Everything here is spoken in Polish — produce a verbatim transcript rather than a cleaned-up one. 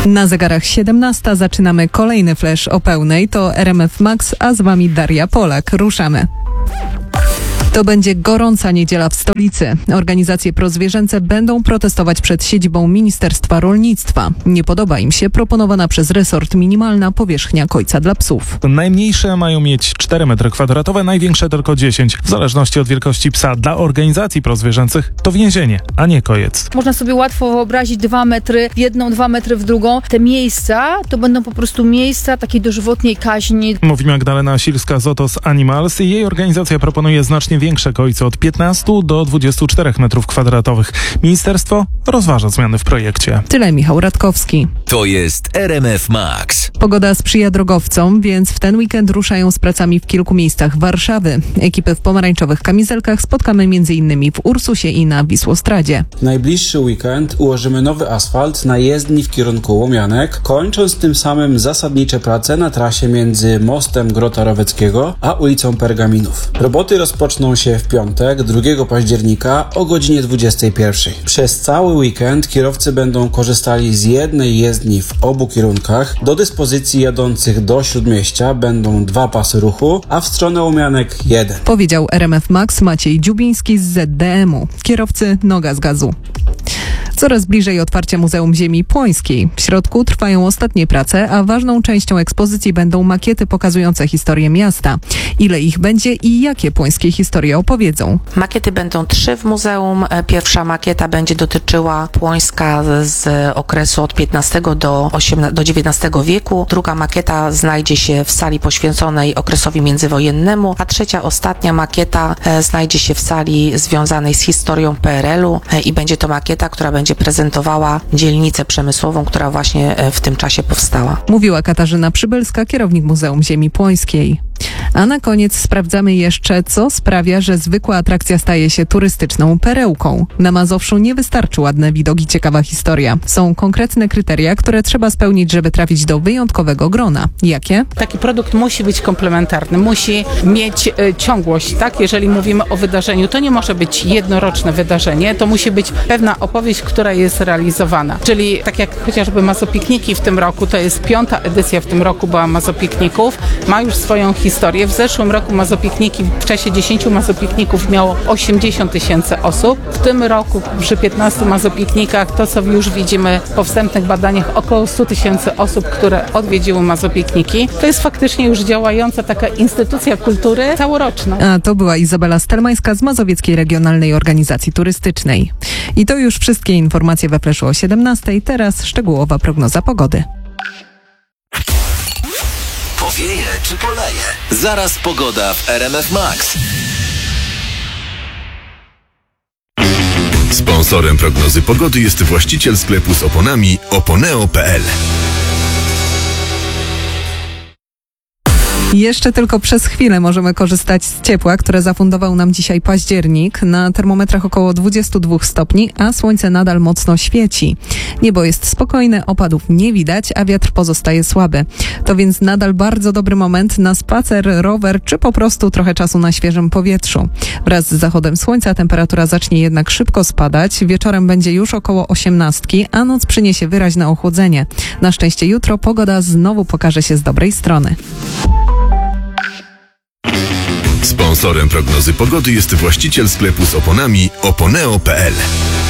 Na zegarach siedemnasta zaczynamy kolejny flash o pełnej. To R M F Max, a z wami Daria Polak. Ruszamy. To będzie gorąca niedziela w stolicy. Organizacje prozwierzęce będą protestować przed siedzibą Ministerstwa Rolnictwa. Nie podoba im się proponowana przez resort minimalna powierzchnia kojca dla psów. Najmniejsze mają mieć cztery metry kwadratowe, największe tylko dziesięć. W zależności od wielkości psa. Dla organizacji prozwierzęcych to więzienie, a nie kojec. Można sobie łatwo wyobrazić dwa metry w jedną, dwa metry w drugą. Te miejsca to będą po prostu miejsca takiej dożywotniej kaźni. Mówi Magdalena Silska z Otos Animals. Jej organizacja proponuje znacznie większe kojce od piętnastu do dwudziestu czterech metrów kwadratowych. Ministerstwo rozważa zmiany w projekcie. Tyle Michał Radkowski. To jest R M F Max. Pogoda sprzyja drogowcom, więc w ten weekend ruszają z pracami w kilku miejscach Warszawy. Ekipy w pomarańczowych kamizelkach spotkamy m.in. w Ursusie i na Wisłostradzie. W najbliższy weekend ułożymy nowy asfalt na jezdni w kierunku Łomianek, kończąc tym samym zasadnicze prace na trasie między mostem Grota Roweckiego a ulicą Pergaminów. Roboty rozpoczną się w piątek, drugiego października o godzinie dwudziestej pierwszej. Przez cały weekend kierowcy będą korzystali z jednej jezdni w obu kierunkach. Do dyspozycji jadących do Śródmieścia będą dwa pasy ruchu, a w stronę Łomianek jeden. Powiedział R M F Max Maciej Dziubiński z Z D M-u. Kierowcy noga z gazu. Coraz bliżej otwarcia Muzeum Ziemi Płońskiej. W środku trwają ostatnie prace, a ważną częścią ekspozycji będą makiety pokazujące historię miasta. Ile ich będzie i jakie płońskie historie opowiedzą? Makiety będą trzy w muzeum. Pierwsza makieta będzie dotyczyła Płońska z okresu od piętnastego do dziewiętnastego wieku. Druga makieta znajdzie się w sali poświęconej okresowi międzywojennemu, a trzecia, ostatnia makieta znajdzie się w sali związanej z historią P R L u i będzie to makieta, która będzie prezentowała dzielnicę przemysłową, która właśnie w tym czasie powstała. Mówiła Katarzyna Przybylska, kierownik Muzeum Ziemi Płońskiej. A na koniec sprawdzamy jeszcze, co sprawia, że zwykła atrakcja staje się turystyczną perełką. Na Mazowszu nie wystarczy ładne widok i ciekawa historia. Są konkretne kryteria, które trzeba spełnić, żeby trafić do wyjątkowego grona. Jakie? Taki produkt musi być komplementarny, musi mieć y, ciągłość, tak? Jeżeli mówimy o wydarzeniu, to nie może być jednoroczne wydarzenie, to musi być pewna opowieść, która jest realizowana. Czyli tak jak chociażby Mazopikniki w tym roku, to jest piąta edycja w tym roku była Mazopikników, ma już swoją historię. W zeszłym roku Mazopikniki, w czasie dziesięciu Mazopikników miało osiemdziesiąt tysięcy osób. W tym roku przy piętnastu Mazopiknikach, to co już widzimy po wstępnych badaniach, około stu tysięcy osób, które odwiedziły Mazopikniki. To jest faktycznie już działająca taka instytucja kultury całoroczna. A to była Izabela Stelmańska z Mazowieckiej Regionalnej Organizacji Turystycznej. I to już wszystkie informacje we Flashu o siedemnastej. Teraz szczegółowa prognoza pogody. Powieje czy poleje? Zaraz pogoda w R M F Max. Sponsorem prognozy pogody jest właściciel sklepu z oponami oponeo kropka p l. Jeszcze tylko przez chwilę możemy korzystać z ciepła, które zafundował nam dzisiaj październik. Na termometrach około dwudziestu dwóch stopni, a słońce nadal mocno świeci. Niebo jest spokojne, opadów nie widać, a wiatr pozostaje słaby. To więc nadal bardzo dobry moment na spacer, rower, czy po prostu trochę czasu na świeżym powietrzu. Wraz z zachodem słońca temperatura zacznie jednak szybko spadać. Wieczorem będzie już około osiemnastki, a noc przyniesie wyraźne ochłodzenie. Na szczęście jutro pogoda znowu pokaże się z dobrej strony. Sponsorem prognozy pogody jest właściciel sklepu z oponami oponeo kropka p l.